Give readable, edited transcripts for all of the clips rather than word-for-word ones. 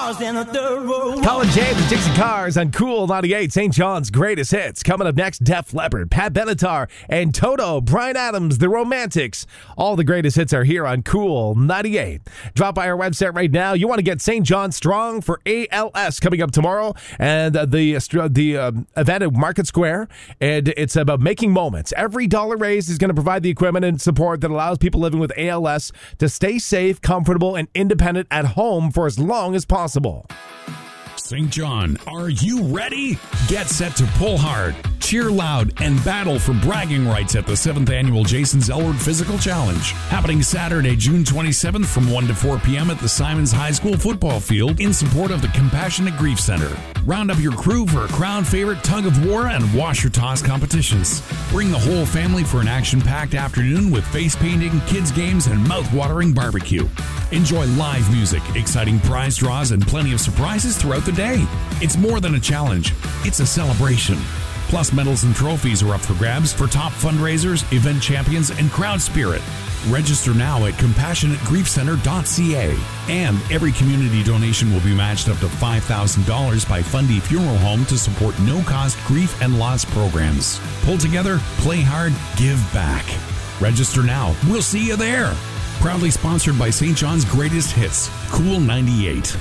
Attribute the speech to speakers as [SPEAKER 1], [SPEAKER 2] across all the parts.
[SPEAKER 1] cars in the third world.
[SPEAKER 2] Colin James and Dixie Cars on Cool 98, St. John's greatest hits. Coming up next, Def Leppard, Pat Benatar, and Toto, Bryan Adams, The Romantics. All the greatest hits are here on Cool 98. Drop by our website right now. You want to get St. John strong for ALS coming up tomorrow, and the event at Market Square, and it's about making moments. Every dollar raised is going to provide the equipment and support that allows people living with ALS to stay safe, comfortable, and independent at home for as long as possible.
[SPEAKER 3] St. John, are you ready? Get set to pull hard, cheer loud, and battle for bragging rights at the 7th Annual Jason Zellward Physical Challenge. Happening Saturday, June 27th from 1 to 4 p.m. at the Simons High School football field in support of the Compassionate Grief Center. Round up your crew for a crowd favorite tug of war and washer toss competitions. Bring the whole family for an action-packed afternoon with face painting, kids games, and mouth-watering barbecue. Enjoy live music, exciting prize draws, and plenty of surprises throughout the day. It's more than a challenge, it's a celebration. Plus, medals and trophies are up for grabs for top fundraisers, event champions, and crowd spirit. Register now at CompassionateGriefCenter.ca. And every community donation will be matched up to $5,000 by Fundy Funeral Home to support no-cost grief and loss programs. Pull together, play hard, give back. Register now. We'll see you there. Proudly sponsored by St. John's Greatest Hits, Cool 98.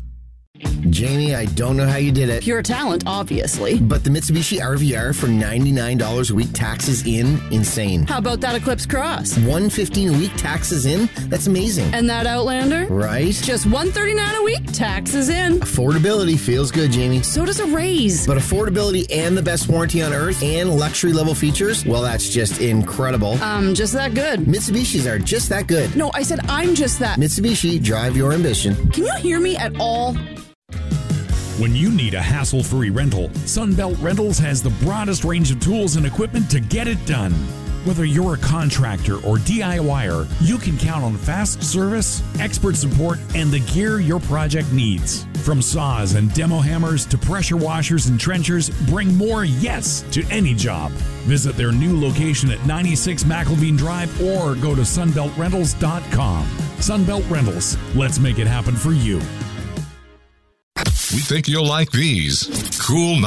[SPEAKER 4] Jamie, I don't know how you did it.
[SPEAKER 5] Pure talent, obviously.
[SPEAKER 4] But the Mitsubishi RVR for $99 a week, taxes in, insane.
[SPEAKER 5] How about that Eclipse Cross?
[SPEAKER 4] $115 a week, taxes in? That's amazing.
[SPEAKER 5] And that Outlander?
[SPEAKER 4] Right?
[SPEAKER 5] Just $139 a week, taxes in.
[SPEAKER 4] Affordability feels good, Jamie.
[SPEAKER 5] So does a raise.
[SPEAKER 4] But affordability and the best warranty on earth and luxury level features, well, that's just incredible.
[SPEAKER 5] Just that good.
[SPEAKER 4] Mitsubishis are just that good.
[SPEAKER 5] No, I said I'm just that.
[SPEAKER 4] Mitsubishi, drive your ambition.
[SPEAKER 5] Can you hear me at all?
[SPEAKER 3] When you need a hassle-free rental, Sunbelt Rentals has the broadest range of tools and equipment to get it done. Whether you're a contractor or DIYer, you can count on fast service, expert support, and the gear your project needs. From saws and demo hammers to pressure washers and trenchers, bring more yes to any job. Visit their new location at 96 McElveen Drive or go to sunbeltrentals.com. Sunbelt Rentals, let's make it happen for you.
[SPEAKER 6] We think you'll like these. Cool